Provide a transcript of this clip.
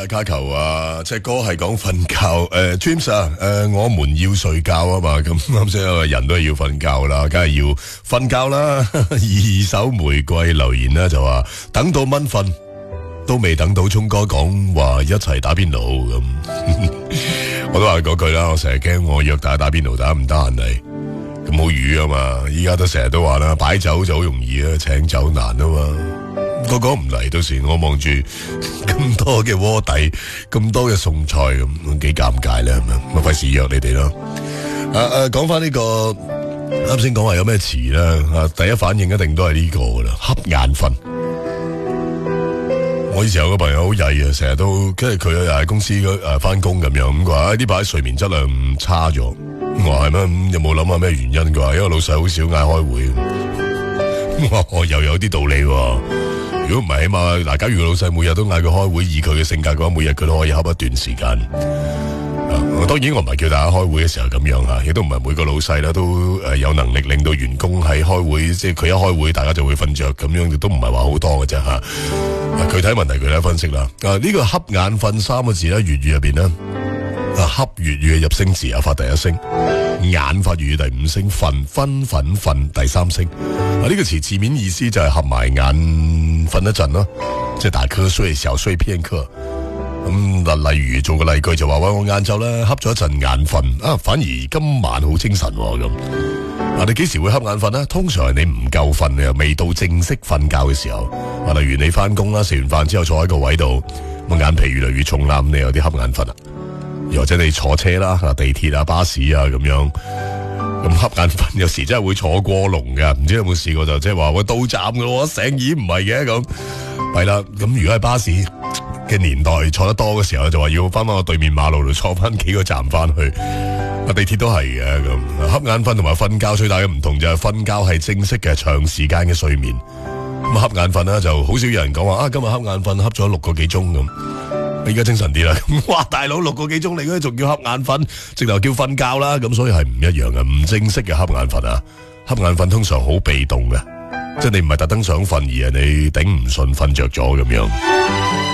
卡球啊，隻歌係講瞓覺。James 啊，我們要睡覺啊嘛，咁啱先啊，人都係要瞓覺啦，梗係要瞓覺啦。二手玫瑰留言啦就話，等到蚊瞓都未等到聰哥講話一齊打邊爐咁。我都話嗰句啦，我成日驚我約大家打邊爐打唔得閒嚟，咁好瘀啊嘛。依家都成日都話啦，擺酒就好容易啊，請酒難啊嘛。個個唔嚟，到時我望住咁多嘅鍋底，咁多嘅餸菜，咁幾尷尬咧，係咪？咪費事約你哋咯。講翻呢個啱先講話有咩詞啦，第一反應一定都係呢個噶啦，瞌眼瞓。我以前有個朋友好曳啊，成日都跟住佢又係公司翻工咁樣，咁佢話呢排睡眠質量差咗。我話係咩？有冇諗下咩原因？佢話因為老細好少嗌開會。我又有啲道理喎。如果唔係，起碼嗱，假如老細每日都嗌佢開會，以佢嘅性格嘅話，每日佢都可以瞌一段時間。當然我唔係叫大家開會嘅時候咁樣吓，亦都唔係每個老細啦都有能力令到員工喺開會，即係佢一開會，大家就會瞓着咁樣，亦都唔係話好多嘅啫吓。具體問題具體分析啦。呢個瞌眼瞓三個字咧，粵語入邊咧，瞌粵語嘅入聲字發第一聲，眼發粵語第五聲，瞓第三聲。呢個詞字面意思就係合埋眼瞓一陣咯，即係大瞌睡、小睡片刻。咁例如做個例句就話，喂，我晏晝咧瞌咗一陣眼瞓，反而今晚好精神咁。你幾時會瞌眼瞓呢？通常係你唔夠瞓，你又未到正式瞓覺嘅時候。例如你翻工啦，食完飯之後坐喺個位度，眼皮越嚟越重啦，咁你有啲瞌眼瞓啦。又或者你坐車啦，地鐵啊、巴士啊咁樣。咁瞌眼瞓有時真係會坐過龍㗎，唔知有冇試過就即係話喂，到站㗎喎，醒耳唔係嘅咁，係啦。咁如果係巴士嘅年代坐得多嘅時候，就話要翻返個對面馬路度坐翻幾個站翻去。地鐵都係嘅咁。瞌眼瞓同埋瞓覺最大嘅唔同就係瞓覺係正式嘅長時間嘅睡眠。咁瞌眼瞓啦就好少有人講話今日瞌眼瞓瞌咗6個幾鐘咁。你而家精神啲啦，哇大佬6個幾鐘你嗰啲仲叫瞌眼瞓，直頭叫瞓覺啦，咁所以係唔一樣嘅，唔正式嘅瞌眼瞓啊。瞌眼瞓通常好被動嘅，即係你唔係特登想瞓，而係你頂唔順瞓着咗咁樣。